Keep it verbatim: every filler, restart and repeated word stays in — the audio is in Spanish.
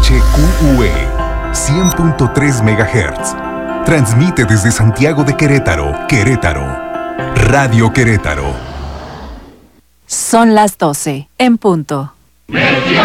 H Q U E cien punto tres megahertz. Transmite desde Santiago de Querétaro, Querétaro. Radio Querétaro. Son las doce, en punto.